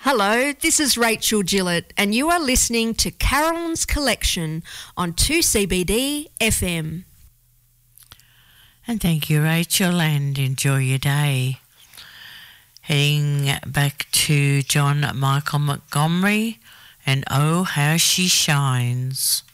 Hello, this is Rachel Gillett, and you are listening to Carolyn's Collection on 2CBD FM. And thank you, Rachel, and enjoy your day. Heading back to John Michael Montgomery and Oh How She Shines.